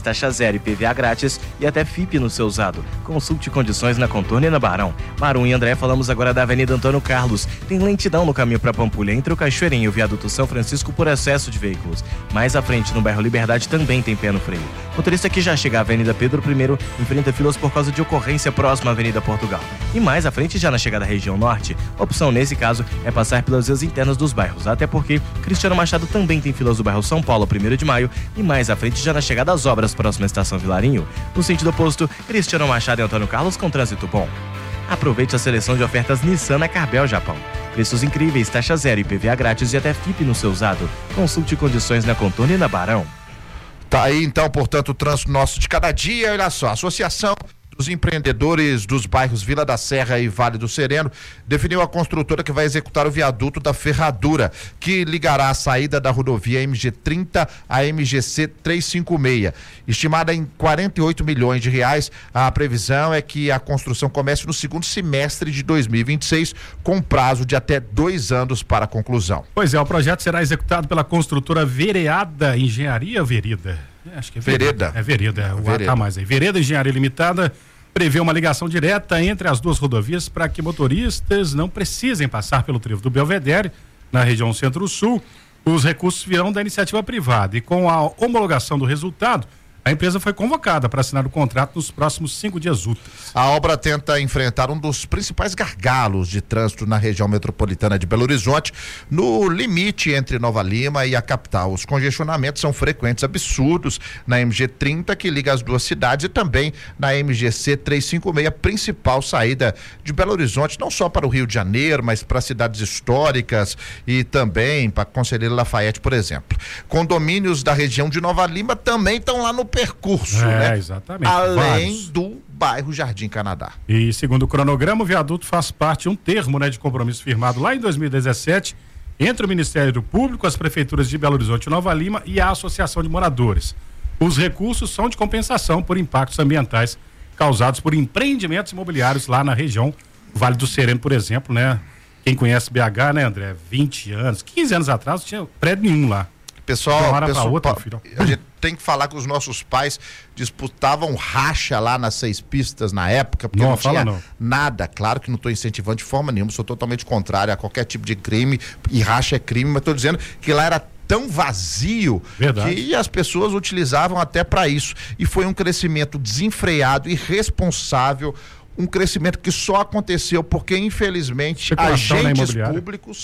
taxa zero e IPVA grátis e até FIP no seu usado. Consulte condições na Contorno e na Barão. Marum e André, falamos agora da Avenida Antônio Carlos. Tem lentidão no caminho para Pampulha, entre o Cachoeirinho e o Viaduto São Francisco por excesso de veículos. Mais à frente, no bairro Liberdade, também tem pé no freio. Motorista que já chega à Avenida Pedro I enfrenta filas por causa de ocorrência próxima à Avenida Portugal. E mais à frente, já na chegada à região norte, a opção nesse caso é passar pelas vias internas dos bairros, até porque Cristiano Machado também tem filas do bairro São Paulo, 1º de maio, e mais à frente, já na chegada às obras próxima à estação Vilarinho, no sentido oposto, Cristiano Machado e Antônio Carlos com trânsito bom. Aproveite a seleção de ofertas Nissan na Carbel Japão. Preços incríveis, taxa zero e IPVA grátis e até FIP no seu usado. Consulte condições na Contorno e na Barão. Tá aí então, portanto, o trânsito nosso de cada dia. Olha só, a Associação dos Empreendedores dos bairros Vila da Serra e Vale do Sereno definiu a construtora que vai executar o viaduto da Ferradura, que ligará a saída da rodovia MG30 à MGC 356. Estimada em 48 milhões de reais, a previsão é que a construção comece no segundo semestre de 2026, com prazo de até 2 anos para a conclusão. Pois é, o projeto será executado pela construtora Vereada Engenharia Vereda. Acho que é Vereda. É Vereda, o Vereda. Mais aí. Vereda Engenharia Limitada prevê uma ligação direta entre as duas rodovias para que motoristas não precisem passar pelo trevo do Belvedere, na região Centro-Sul. Os recursos virão da iniciativa privada e com a homologação do resultado, a empresa foi convocada para assinar o contrato nos próximos 5 dias úteis. A obra tenta enfrentar um dos principais gargalos de trânsito na região metropolitana de Belo Horizonte, no limite entre Nova Lima e a capital. Os congestionamentos são frequentes, absurdos, na MG30, que liga as duas cidades, e também na MGC 356, principal saída de Belo Horizonte, não só para o Rio de Janeiro, mas para cidades históricas e também para Conselheiro Lafayette, por exemplo. Condomínios da região de Nova Lima também estão lá no percurso, né? Exatamente. Além do bairro Jardim Canadá. E segundo o cronograma, o viaduto faz parte de um termo, de compromisso firmado lá em 2017 entre o Ministério Público, as prefeituras de Belo Horizonte e Nova Lima e a Associação de Moradores. Os recursos são de compensação por impactos ambientais causados por empreendimentos imobiliários lá na região Vale do Sereno, por exemplo, Quem conhece BH, André? 20 anos, 15 anos atrás não tinha prédio nenhum lá. Pessoal, a gente tem que falar que os nossos pais disputavam racha lá nas 6 pistas na época, porque não tinha nada. Claro que não estou incentivando de forma nenhuma, sou totalmente contrário a qualquer tipo de crime, e racha é crime, mas estou dizendo que lá era tão vazio. Verdade. Que as pessoas utilizavam até para isso. E foi um crescimento desenfreado, irresponsável, um crescimento que só aconteceu porque, infelizmente, agentes públicos,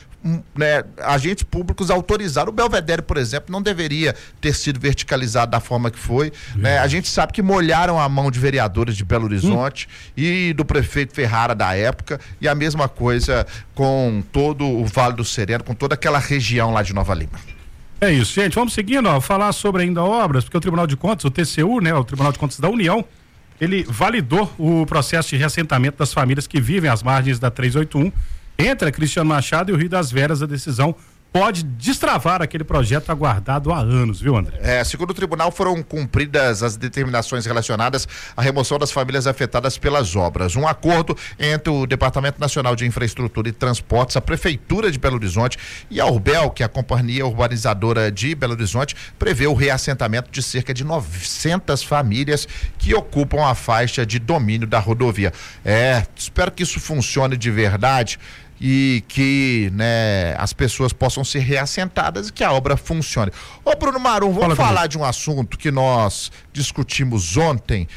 agentes públicos autorizaram. O Belvedere, por exemplo, não deveria ter sido verticalizado da forma que foi, A gente sabe que molharam a mão de vereadores de Belo Horizonte e do prefeito Ferrara da época, e a mesma coisa com todo o Vale do Sereno, com toda aquela região lá de Nova Lima. É isso, gente, vamos seguindo, falar sobre ainda obras, porque o Tribunal de Contas, o TCU, o Tribunal de Contas da União, ele validou o processo de reassentamento das famílias que vivem às margens da 381 entre a Cristiano Machado e o Rio das Veras. A decisão pode destravar aquele projeto aguardado há anos, viu, André? Segundo o tribunal, foram cumpridas as determinações relacionadas à remoção das famílias afetadas pelas obras. Um acordo entre o Departamento Nacional de Infraestrutura e Transportes, a Prefeitura de Belo Horizonte e a Urbel, que é a Companhia Urbanizadora de Belo Horizonte, prevê o reassentamento de cerca de 900 famílias que ocupam a faixa de domínio da rodovia. Espero que isso funcione de verdade e que as pessoas possam ser reassentadas e que a obra funcione. Ô Bruno Marum, vamos falar de um assunto que nós discutimos ontem,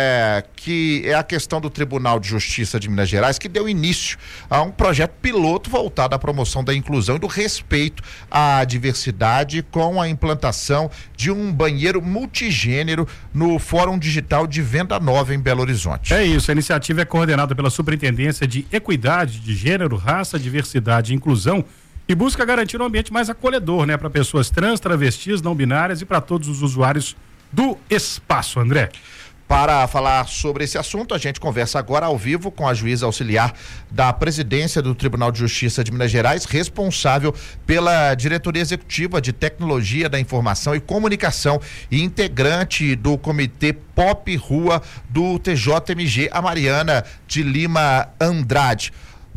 que é a questão do Tribunal de Justiça de Minas Gerais, que deu início a um projeto piloto voltado à promoção da inclusão e do respeito à diversidade, com a implantação de um banheiro multigênero no Fórum Digital de Venda Nova em Belo Horizonte. É isso, a iniciativa é coordenada pela Superintendência de Equidade de Gênero, Raça, Diversidade e Inclusão e busca garantir um ambiente mais acolhedor, para pessoas trans, travestis, não binárias e para todos os usuários do espaço, André. Para falar sobre esse assunto, a gente conversa agora ao vivo com a juíza auxiliar da presidência do Tribunal de Justiça de Minas Gerais, responsável pela diretoria executiva de Tecnologia da Informação e Comunicação e integrante do Comitê Pop Rua do TJMG, a Mariana de Lima Andrade.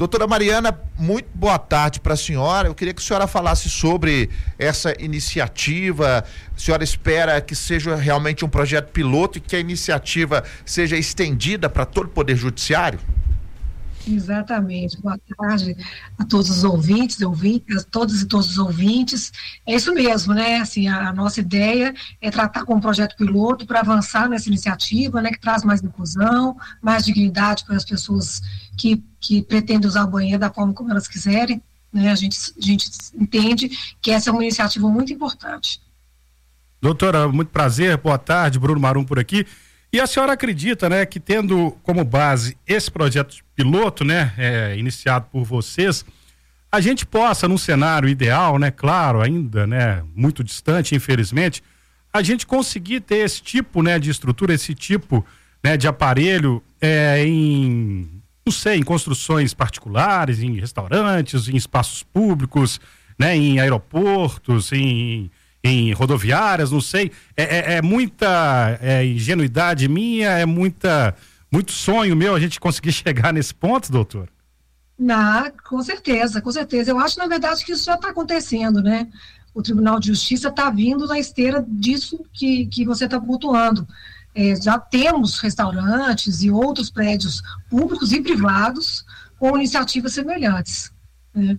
Doutora Mariana, muito boa tarde para a senhora. Eu queria que a senhora falasse sobre essa iniciativa. A senhora espera que seja realmente um projeto piloto e que a iniciativa seja estendida para todo o Poder Judiciário? Exatamente. Boa tarde a todos os ouvintes, a todas e todos os ouvintes. É isso mesmo, né? Assim, a nossa ideia é tratar com um projeto piloto para avançar nessa iniciativa, né? Que traz mais inclusão, mais dignidade para as pessoas que pretendem usar o banheiro da forma como elas quiserem, né? A gente entende que essa é uma iniciativa muito importante. Doutora, muito prazer, boa tarde, Bruno Marum por aqui. E a senhora acredita, né, que tendo como base esse projeto piloto, né, iniciado por vocês, a gente possa, num cenário ideal, né, claro, ainda, né, muito distante, infelizmente, a gente conseguir ter esse tipo, né, de estrutura, esse tipo, né, de aparelho em construções particulares, em restaurantes, em espaços públicos, né, em aeroportos, em rodoviárias, não sei, é muita ingenuidade minha, muito sonho meu a gente conseguir chegar nesse ponto, doutor? Não, com certeza. Eu acho, na verdade, que isso já está acontecendo, né? O Tribunal de Justiça está vindo na esteira disso que você está pontuando. Já temos restaurantes e outros prédios públicos e privados com iniciativas semelhantes, né?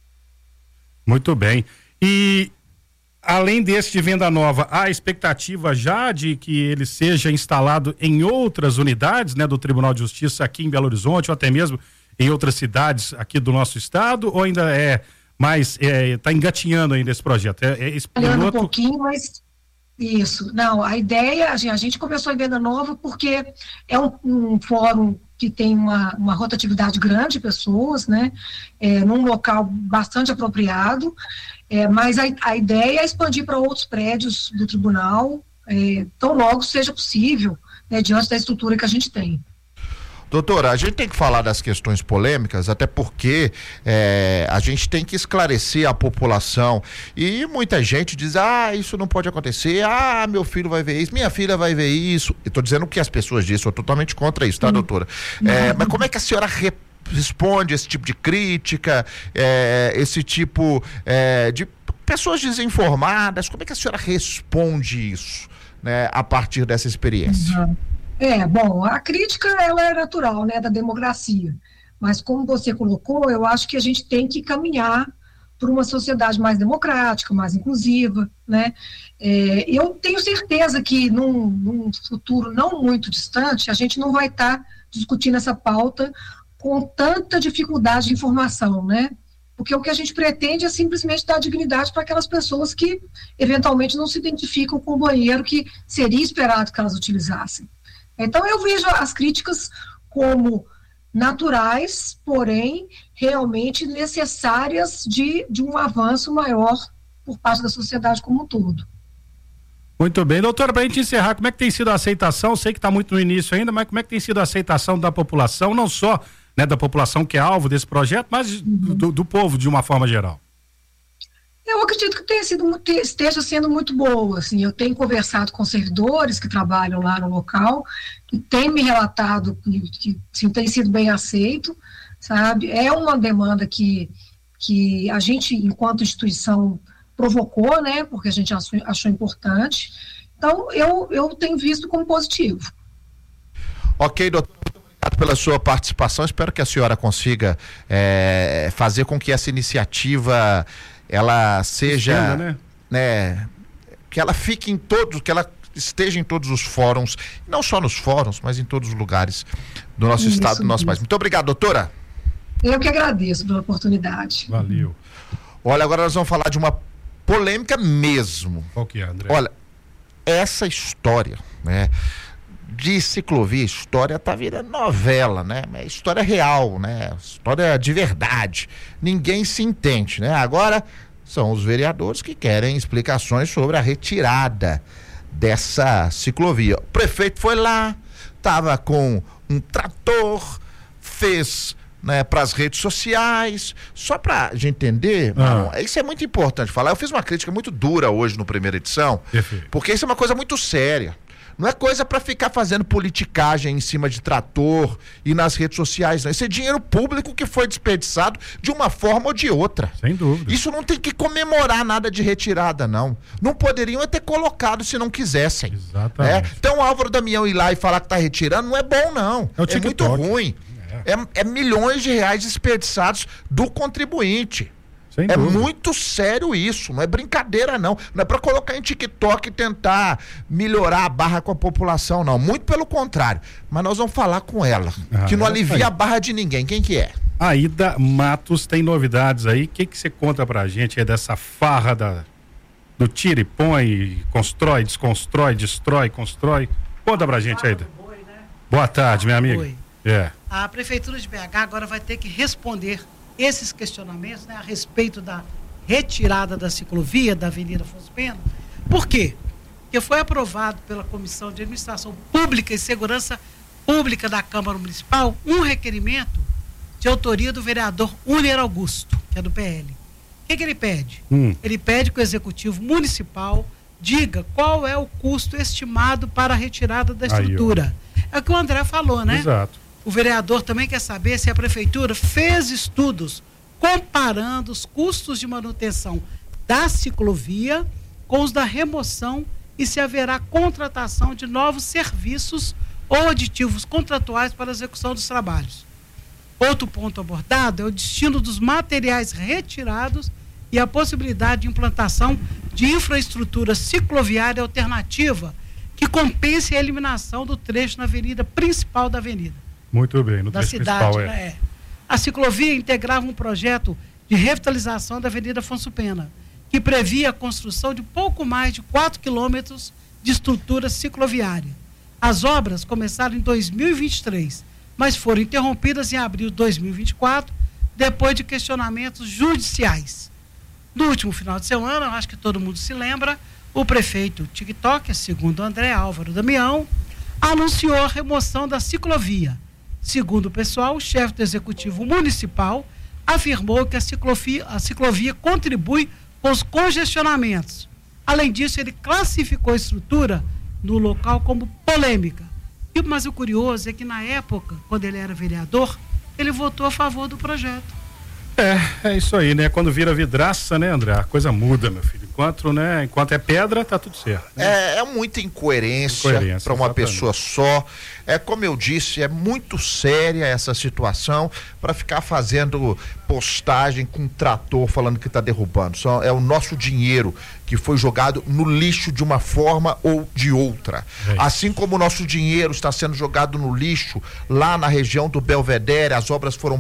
Muito bem. E além desse de venda nova, há expectativa já de que ele seja instalado em outras unidades, né, do Tribunal de Justiça aqui em Belo Horizonte ou até mesmo em outras cidades aqui do nosso estado, ou ainda está engatinhando ainda esse projeto? Esse piloto... um pouquinho, mas isso. Não, a ideia, a gente começou em venda nova porque é um fórum que tem uma rotatividade grande de pessoas, né, num local bastante apropriado. Mas a ideia é expandir para outros prédios do tribunal, tão logo seja possível, né, diante da estrutura que a gente tem. Doutora, a gente tem que falar das questões polêmicas, até porque a gente tem que esclarecer a população. E muita gente diz, isso não pode acontecer, meu filho vai ver isso, minha filha vai ver isso. Eu estou dizendo o que as pessoas dizem, eu sou totalmente contra isso, tá, doutora? Mas como é que a senhora responde esse tipo de crítica, esse tipo de pessoas desinformadas? Como é que a senhora responde isso, né, a partir dessa experiência? Bom, a crítica ela é natural, né, da democracia, mas como você colocou, eu acho que a gente tem que caminhar para uma sociedade mais democrática, mais inclusiva, né? Eu tenho certeza que num futuro não muito distante, a gente não vai estar discutindo essa pauta com tanta dificuldade de informação, né? Porque o que a gente pretende é simplesmente dar dignidade para aquelas pessoas que eventualmente não se identificam com o banheiro que seria esperado que elas utilizassem. Então eu vejo as críticas como naturais, porém realmente necessárias de um avanço maior por parte da sociedade como um todo. Muito bem, doutora, para a gente encerrar, como é que tem sido a aceitação? Sei que está muito no início ainda, mas como é que tem sido a aceitação da população, não só, né, da população que é alvo desse projeto, mas do povo de uma forma geral? Eu acredito que esteja sendo muito boa, assim, eu tenho conversado com servidores que trabalham lá no local, que têm me relatado que sim, tem sido bem aceito, sabe? É uma demanda que a gente, enquanto instituição, provocou, né, porque a gente achou importante, então eu tenho visto como positivo. Ok, doutor. Obrigado pela sua participação, espero que a senhora consiga fazer com que essa iniciativa ela seja, né, que ela fique em todos, que ela esteja em todos os fóruns, não só nos fóruns, mas em todos os lugares do nosso estado, do nosso país. Muito obrigado, doutora. Eu que agradeço pela oportunidade. Valeu. Olha, agora nós vamos falar de uma polêmica mesmo. Qual que é, André? Olha, essa história, né, de ciclovia, história tá virando novela, né? É história real, né? História de verdade. Ninguém se entende, né? Agora são os vereadores que querem explicações sobre a retirada dessa ciclovia. O prefeito foi lá, tava com um trator, fez, né, para as redes sociais, só para a gente entender, isso é muito importante falar. Eu fiz uma crítica muito dura hoje no Primeira Edição, porque isso é uma coisa muito séria. Não é coisa para ficar fazendo politicagem em cima de trator e nas redes sociais, não. Esse é dinheiro público que foi desperdiçado de uma forma ou de outra. Sem dúvida. Isso não tem que comemorar nada de retirada, não. Não poderiam ter colocado se não quisessem. Exatamente. Então o Álvaro Damião ir lá e falar que tá retirando não é bom, não. É muito ruim. É milhões de reais desperdiçados do contribuinte. É muito sério isso, não é brincadeira não é para colocar em TikTok e tentar melhorar a barra com a população não, muito pelo contrário, mas nós vamos falar com ela, que não alivia a barra de ninguém. Quem que é? Aida Matos tem novidades aí, o que você conta pra gente aí dessa farra do tira e põe, constrói, desconstrói, destrói, constrói? Conta pra gente, Aida. Boa tarde, minha amiga. A Prefeitura de BH agora vai ter que responder esses questionamentos, né, a respeito da retirada da ciclovia da Avenida Afonso Pena. Por quê? Porque foi aprovado pela Comissão de Administração Pública e Segurança Pública da Câmara Municipal um requerimento de autoria do vereador Uner Augusto, que é do PL. O que ele pede? Ele pede que o Executivo Municipal diga qual é o custo estimado para a retirada da estrutura. É o que o André falou, né? Exato. O vereador também quer saber se a Prefeitura fez estudos comparando os custos de manutenção da ciclovia com os da remoção e se haverá contratação de novos serviços ou aditivos contratuais para a execução dos trabalhos. Outro ponto abordado é o destino dos materiais retirados e a possibilidade de implantação de infraestrutura cicloviária alternativa que compense a eliminação do trecho na avenida principal da avenida. Muito bem, no da trecho cidade, principal né? A ciclovia integrava um projeto de revitalização da Avenida Afonso Pena, que previa a construção de pouco mais de 4 quilômetros de estrutura cicloviária. As obras começaram em 2023, mas foram interrompidas em abril de 2024, depois de questionamentos judiciais. No último final de semana, acho que todo mundo se lembra, o prefeito TikTok, segundo André Álvaro Damião, anunciou a remoção da ciclovia. Segundo o pessoal, o chefe do Executivo Municipal afirmou que a ciclovia contribui com os congestionamentos. Além disso, ele classificou a estrutura no local como polêmica. Mas o curioso é que na época, quando ele era vereador, ele votou a favor do projeto. É isso aí, né? Quando vira vidraça, né, André? A coisa muda, meu filho. Enquanto é pedra, tá tudo certo. Né? É muita incoerência para uma pessoa só. Como eu disse, é muito séria essa situação para ficar fazendo postagem com trator falando que tá derrubando. É o nosso dinheiro que foi jogado no lixo de uma forma ou de outra. Assim como o nosso dinheiro está sendo jogado no lixo lá na região do Belvedere, as obras foram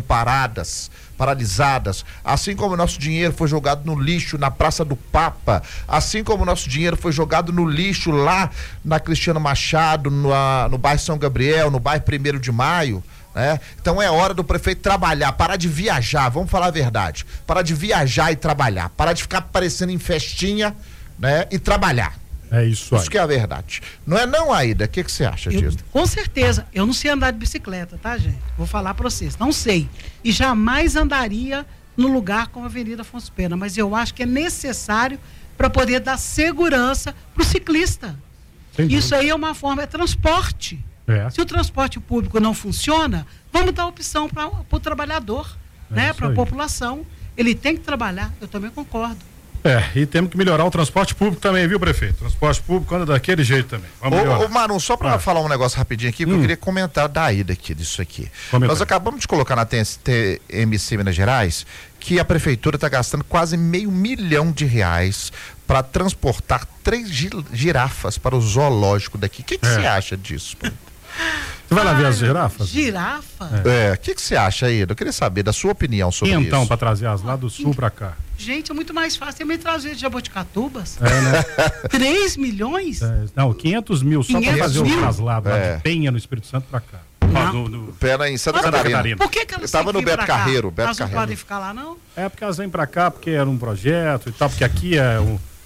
paralisadas, assim como o nosso dinheiro foi jogado no lixo na Praça do Papa, assim como o nosso dinheiro foi jogado no lixo lá na Cristiano Machado, no bairro São Gabriel, no bairro 1º de Maio, né? Então é hora do prefeito trabalhar, parar de viajar, vamos falar a verdade, parar de viajar e trabalhar, parar de ficar aparecendo em festinha, né? E trabalhar. É isso aí. Isso que é a verdade. Não é não, Aida? O que você acha disso? Com certeza. Eu não sei andar de bicicleta, tá, gente? Vou falar para vocês. Não sei. E jamais andaria no lugar como a Avenida Afonso Pena. Mas eu acho que é necessário para poder dar segurança para o ciclista. Isso aí é uma forma, é transporte. Se o transporte público não funciona, vamos dar opção para o trabalhador, né? Para a população. Ele tem que trabalhar. Eu também concordo. E temos que melhorar o transporte público também, viu, prefeito? Transporte público anda daquele jeito também. Ô Marum, só para falar um negócio rapidinho aqui, porque eu queria comentar da ida aqui, disso aqui. Nós acabamos de colocar na TMC Minas Gerais que a prefeitura está gastando quase R$500 milhão para transportar 3 girafas para o zoológico daqui. O que você acha disso? Você vai lá ver as girafas? Girafa? O que você acha, Aida? Eu queria saber da sua opinião sobre isso. Então, para trazer as lá do sul para cá. Gente, é muito mais fácil também trazer de Jaboticatubas. Né? 3 milhões? Não, 500 mil só para fazer o traslado lá de Penha, no Espírito Santo, para cá. Pera em Santa Catarina. Por que elas estava no Beto Carreiro? Elas não podem ficar lá, não? Porque elas vêm para cá porque era um projeto e tal, porque aqui é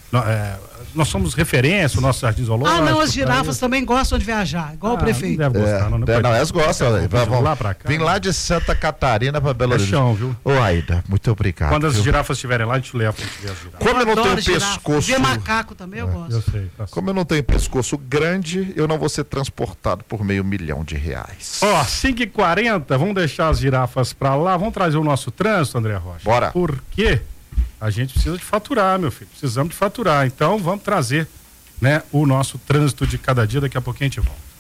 Nós somos referência, o nosso jardim zoológico. Não, as girafas também gostam de viajar, igual o prefeito. Não deve gostar, não, elas gostam. Vamos lá pra cá. Vim lá de Santa Catarina para Belo Horizonte. Chão, viu? Ô, Aida, muito obrigado. Quando as girafas estiverem lá, a gente leva pra gente ver as girafas. Como eu não tenho pescoço... Ver macaco também eu gosto. Eu sei. Como eu não tenho pescoço grande, eu não vou ser transportado por R$500 mil. 5h40, vamos deixar as girafas pra lá, vamos trazer o nosso trânsito, André Rocha. Bora. Por quê? A gente precisa de faturar, meu filho. Precisamos de faturar. Então, vamos trazer, né, o nosso trânsito de cada dia. Daqui a pouquinho a gente volta.